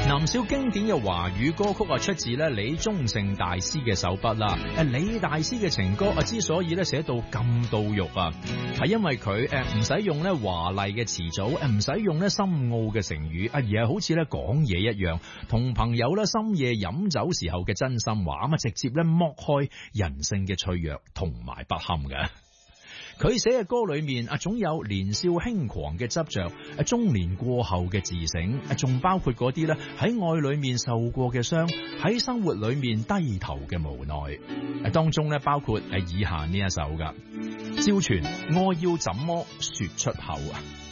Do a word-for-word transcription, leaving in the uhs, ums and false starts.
唔少經典嘅華語歌曲啊，出自咧李宗盛大師嘅手筆啦。誒，李大師嘅情歌啊，之所以咧寫到咁到肉啊，係因為佢誒唔使用咧華麗嘅詞組，誒唔使用咧深奧嘅成語啊，而係好似咧講嘢一樣，同朋友咧深夜飲酒時候嘅真心話咁啊，直接咧剝開人性嘅脆弱同埋不堪嘅。佢寫嘅歌裏面啊，總有年少輕狂嘅執着，啊中年過後嘅自省，啊仲包括嗰啲咧喺愛裏面受過嘅傷，喺生活裏面低頭嘅無奈。啊當中咧包括誒以下呢一首噶，趙傳愛要怎麼說出口啊？